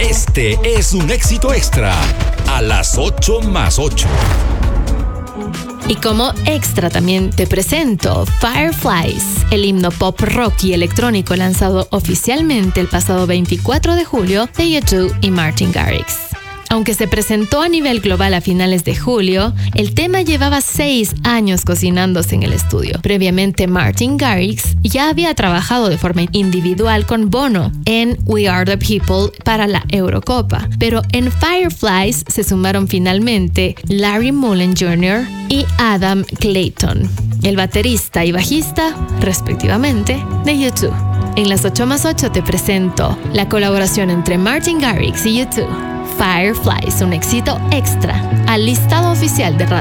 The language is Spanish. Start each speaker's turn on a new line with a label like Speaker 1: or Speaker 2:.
Speaker 1: Este es un éxito extra a las 8 más 8.
Speaker 2: Y como extra también te presento Fireflies, el himno pop rock y electrónico lanzado oficialmente el pasado 24 de julio de U2 y Martin Garrix. Aunque se presentó a nivel global a finales de julio, el tema llevaba 6 años cocinándose en el estudio. Previamente, Martin Garrix ya había trabajado de forma individual con Bono en We Are the People para la Eurocopa, pero en Fireflies se sumaron finalmente Larry Mullen Jr. y Adam Clayton, el baterista y bajista, respectivamente, de U2. En las 8 más 8 te presento la colaboración entre Martin Garrix y U2. Fireflies, un éxito extra al listado oficial de Radio